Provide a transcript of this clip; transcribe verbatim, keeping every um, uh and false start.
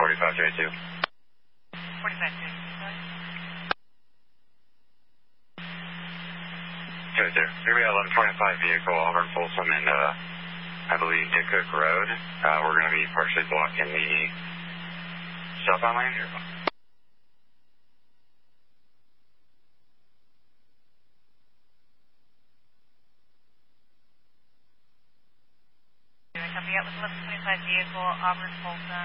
forty-five thirty-two. forty-five thirty-two. Good, sir. Here we have eleven twenty-five vehicle, Auburn Folsom, and uh, I believe Dick Cook Road. Uh, we're going to be partially blocking the southbound lane here. Copy out with eleven twenty-five vehicle, Auburn Folsom.